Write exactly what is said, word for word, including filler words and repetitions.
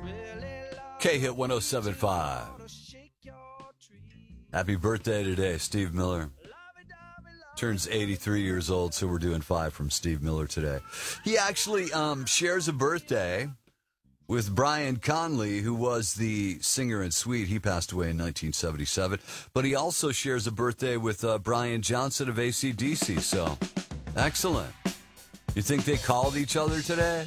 K-Hit one oh seven point five. Happy birthday today, Steve Miller. Turns eighty-three years old, so we're doing five from Steve Miller today. He actually um, shares a birthday with Brian Conley, who was the singer in Sweet. He passed away in nineteen seventy-seven. But he also shares a birthday with uh, Brian Johnson of A C D C, so excellent. You think they called each other today?